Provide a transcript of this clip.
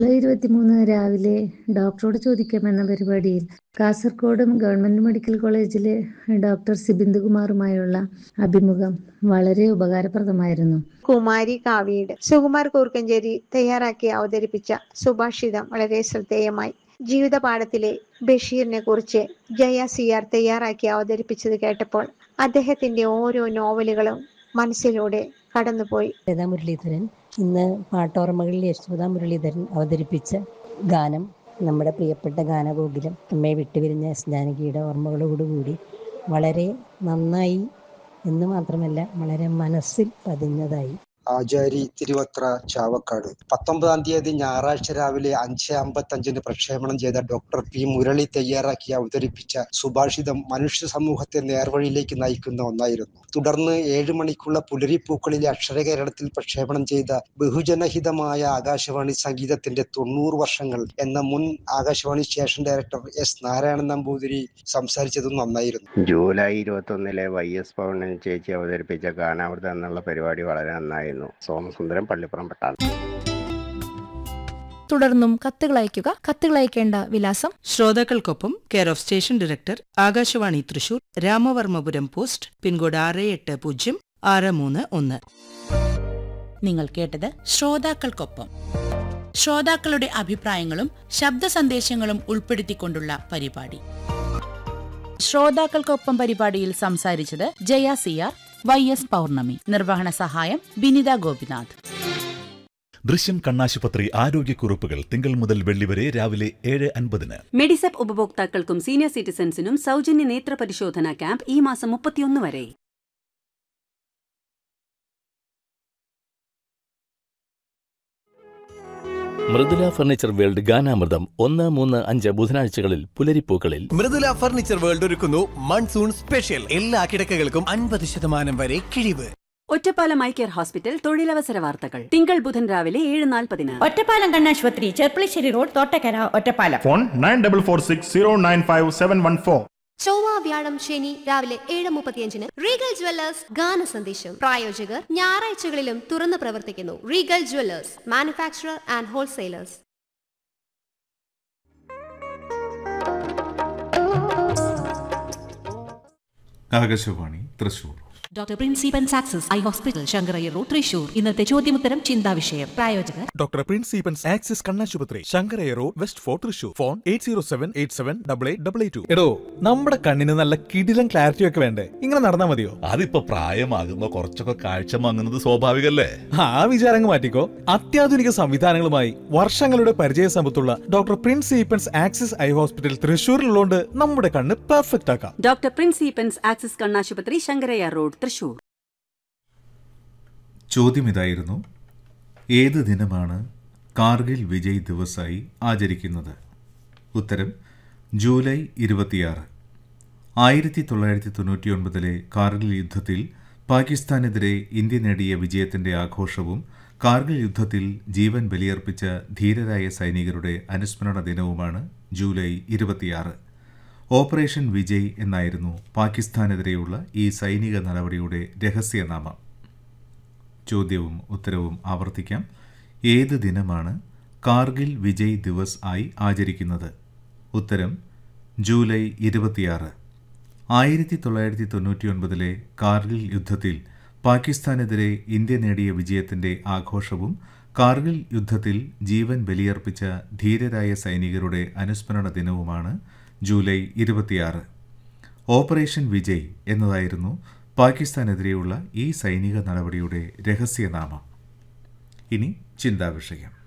July 23 രാവിലെ ഡോക്ടറോട് ചോദിക്കാമെന്ന പരിപാടിയിൽ കാസർഗോഡ് ഗവൺമെന്റ് മെഡിക്കൽ കോളേജിലെ ഡോക്ടർ സിബിന്ദുകുമാറുമായുള്ള അഭിമുഖം വളരെ ഉപകാരപ്രദമായിരുന്നു. കുമാരി കാവ്യയുടെ സുകുമാർ കൂർക്കഞ്ചേരി തയ്യാറാക്കി അവതരിപ്പിച്ച സുഭാഷിതം വളരെ ശ്രദ്ധേയമായി. ജീവിതപാഠത്തിലെ ബഷീറിനെ കുറിച്ച് ജയ CR തയ്യാറാക്കി അവതരിപ്പിച്ചത് കേട്ടപ്പോൾ അദ്ദേഹത്തിന്റെ ഓരോ നോവലുകളും മനസ്സിലൂടെ കടന്നുപോയി. യശോദ മുരളീധരൻ ഇന്ന് പാട്ടോർമ്മകളിൽ യശോദ മുരളീധരൻ അവതരിപ്പിച്ച ഗാനം നമ്മുടെ പ്രിയപ്പെട്ട ഗാനഗോകുലം അമ്മയെ വിട്ടുപിരിഞ്ഞ ജാനകിയുടെ ഓർമ്മകളോടുകൂടി വളരെ നന്നായി എന്ന് മാത്രമല്ല വളരെ മനസ്സിൽ പതിഞ്ഞതായി. ആചാരി തിരുവത്ര ചാവക്കാട് 19-ാം തീയതി ഞായറാഴ്ച രാവിലെ 5:55 പ്രക്ഷേപണം ചെയ്ത ഡോക്ടർ പി മുരളി തയ്യാറാക്കി അവതരിപ്പിച്ച സുഭാഷിതം മനുഷ്യ സമൂഹത്തെ നേർവഴിയിലേക്ക് നയിക്കുന്ന ഒന്നായിരുന്നു. തുടർന്ന് 7 മണിക്കുള്ള പുലരിപ്പൂക്കളിലെ അക്ഷരകേരളത്തിൽ പ്രക്ഷേപണം ചെയ്ത ബഹുജനഹിതമായ ആകാശവാണി സംഗീതത്തിന്റെ 90 വർഷങ്ങൾ എന്ന മുൻ Akashvani station director S Narayanan Namboothiri സംസാരിച്ചതും നന്നായിരുന്നു. ജൂലൈ 21 YS പൗർണമി ചേച്ചി അവതരിപ്പിച്ച ഗാനാമൃതം എന്നുള്ള പരിപാടി വളരെ നന്നായിരുന്നു. സോമസുന്ദരം പള്ളിപ്പുറം പട്ടാണ്. തുടർന്നും കത്തുകൾ അയയ്ക്കുക. കത്തുകൾ അയക്കേണ്ട വിലാസം: ശ്രോതാക്കൾക്കൊപ്പം, care of station director, Akashvani Thrissur, Ramavarmapuram post, pincode 680631. നിങ്ങൾ കേട്ടത് ശ്രോതാക്കൾക്കൊപ്പം. ശ്രോതാക്കളുടെ അഭിപ്രായങ്ങളും ശബ്ദ സന്ദേശങ്ങളും ഉൾപ്പെടുത്തിക്കൊണ്ടുള്ള പരിപാടി. ശ്രോതാക്കൾക്കൊപ്പം പരിപാടിയിൽ സംസാരിച്ചത് ജയ CR, YS പൗർണമി. നിർവഹണ സഹായം ബിനിത ഗോപിനാഥ്. ദൃശ്യം കണ്ണാശുപത്രി ആരോഗ്യക്കുറിപ്പുകൾ തിങ്കൾ മുതൽ വെള്ളി വരെ രാവിലെ 7:50. മെഡിസെപ്പ് ഉപഭോക്താക്കൾക്കും സീനിയർ സിറ്റിസൺസിനും സൗജന്യ നേത്ര പരിശോധന ക്യാമ്പ് ഈ മാസം 31 വരെ. Mridula furniture world ഗാനാമൃതം 1, 3, 5 ബുധനാഴ്ചകളിൽ പുലരിപ്പൂക്കളിൽ. Mridula furniture world ഒരുക്കുന്നു മൺസൂൺ സ്പെഷ്യൽ. എല്ലാ കിടക്കകൾക്കും 50% വരെ കിഴിവ്. ഒറ്റപ്പാലം ഐ കെയർ ഹോസ്പിറ്റൽ തൊഴിലവസര വാർത്തകൾ തിങ്കൾ ബുധൻ രാവിലെ 7:40. ഒറ്റപ്പാലം കണ്ണാശുപത്രി, ചെർപ്പളശ്ശേരി റോഡ്, തോട്ടക്കര, ഒറ്റപ്പാലം. ഫോൺ 9446095714. ചൊവ്വ, വ്യാഴം, ശനി രാവിലെ 7:35 റീഗൽ ജ്വല്ലേഴ്സ് ഗാന സന്ദേശം. പ്രായോജകർ ഞായറാഴ്ചകളിലും തുറന്നു പ്രവർത്തിക്കുന്നു. Regal Jewellers, manufacturer and wholesalers. Akashvani Thrissur. Doctor പ്രിൻസിപ്പൻസ് axis eye hospital, Sankara Iyer road, Thrissur. ഇന്നത്തെ ചോദ്യമുത്തരം ചിന്താവിഷയം. പ്രായോജകർ ഡോക്ടർ പ്രിൻസിപ്പൻസ് ആക്സിസ് കണ്ണാശുപത്രി, Sankara Iyer road, west fort, Thrissur. Phone 8078788882. എടോ, നമ്മുടെ കണ്ണിന് നല്ല കിടിലം ക്ലാരിറ്റി ഒക്കെ വേണ്ടേ? ഇങ്ങനെ നടന്നാ മതിയോ? അതിപ്പോ പ്രായമാകുമ്പോ കുറച്ചൊക്കെ കാഴ്ച മങ്ങുന്നത് സ്വാഭാവികല്ലേ. ആ വിചാരങ്ങൾ മാറ്റിക്കോ. അത്യാധുനിക സംവിധാനങ്ങളുമായി വർഷങ്ങളുടെ പരിചയ സമ്പത്തുള്ള ഡോക്ടർ പ്രിൻസിപ്പൻസ് ആക്സിസ് ഐ ഹോസ്പിറ്റൽ തൃശൂരിലുള്ളതുകൊണ്ട് നമ്മുടെ കണ്ണ് പെർഫെക്റ്റ് ആക്കാം. ഡോക്ടർ പ്രിൻസിപ്പൻസ് ആക്സിസ് കണ്ണാശുപത്രി, ശങ്കരയ്യർ റോഡ്, തൃശൂർ. ചോദ്യം ഇതായിരുന്നു: ഏത് ദിനമാണ് കാർഗിൽ വിജയ് ദിവസായി ആചരിക്കുന്നത്? ഉത്തരം ജൂലൈ 26. 1999 കാർഗിൽ യുദ്ധത്തിൽ പാകിസ്ഥാനെതിരെ ഇന്ത്യ നേടിയ വിജയത്തിന്റെ ആഘോഷവും കാർഗിൽ യുദ്ധത്തിൽ ജീവൻ ബലിയർപ്പിച്ച ധീരരായ സൈനികരുടെ അനുസ്മരണ ദിനവുമാണ് ജൂലൈ 26. ഓപ്പറേഷൻ വിജയ് എന്നായിരുന്നു പാകിസ്ഥാനെതിരെയുള്ള ഈ സൈനിക നടപടിയുടെ രഹസ്യനാമം. ചോദ്യവും ഉത്തരവും ആവർത്തിക്കാം. ഏത് ദിനമാണ് കാർഗിൽ വിജയ് ദിവസ് ആയി ആചരിക്കുന്നത്? ഉത്തരം ജൂലൈ 26. 1999 കാർഗിൽ യുദ്ധത്തിൽ പാകിസ്ഥാനെതിരെ ഇന്ത്യ നേടിയ വിജയത്തിന്റെ ആഘോഷവും കാർഗിൽ യുദ്ധത്തിൽ ജീവൻ ബലിയർപ്പിച്ച ധീരരായ സൈനികരുടെ അനുസ്മരണ ദിനവുമാണ് ജൂലൈ 26. ഓപ്പറേഷൻ വിജയ് എന്നതായിരുന്നു പാകിസ്ഥാനെതിരെയുള്ള ഈ സൈനിക നടപടിയുടെ രഹസ്യനാമം. ഇനി ചിന്താവിഷയം.